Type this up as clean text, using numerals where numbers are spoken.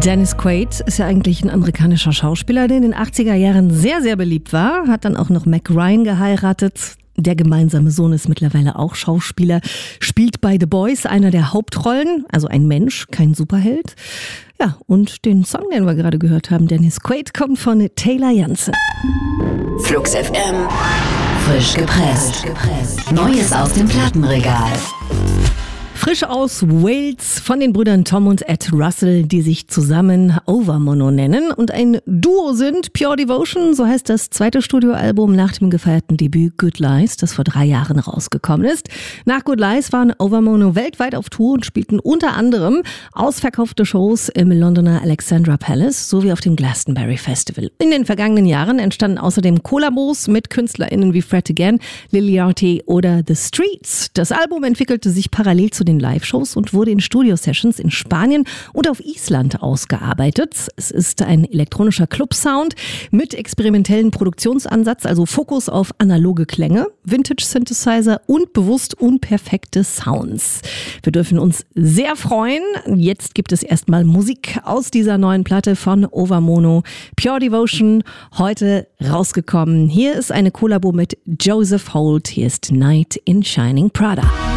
Dennis Quaid ist ja eigentlich ein amerikanischer Schauspieler, der in den 80er Jahren sehr, sehr beliebt war. Hat dann auch noch Meg Ryan geheiratet. Der gemeinsame Sohn ist mittlerweile auch Schauspieler, spielt bei The Boys einer der Hauptrollen, also ein Mensch, kein Superheld. Ja, und den Song, den wir gerade gehört haben, Dennis Quaid, kommt von Taylor Jansen. Flux FM, frisch gepresst. Neues aus dem Plattenregal. Frisch aus Wales von den Brüdern Tom und Ed Russell, die sich zusammen Overmono nennen und ein Duo sind. Pure Devotion, so heißt das zweite Studioalbum nach dem gefeierten Debüt Good Lies, das vor 3 Jahren rausgekommen ist. Nach Good Lies waren Overmono weltweit auf Tour und spielten unter anderem ausverkaufte Shows im Londoner Alexandra Palace sowie auf dem Glastonbury Festival. In den vergangenen Jahren entstanden außerdem Kollabos mit KünstlerInnen wie Fred Again, Lil Yachty oder The Streets. Das Album entwickelte sich parallel zu den Live-Shows und wurde in Studio-Sessions in Spanien und auf Island ausgearbeitet. Es ist ein elektronischer Club-Sound mit experimentellen Produktionsansatz, also Fokus auf analoge Klänge, Vintage-Synthesizer und bewusst unperfekte Sounds. Wir dürfen uns sehr freuen. Jetzt gibt es erstmal Musik aus dieser neuen Platte von Overmono. Pure Devotion, heute rausgekommen. Hier ist eine Kollabo mit Joseph Holt. Hier ist Night in Shining Prada.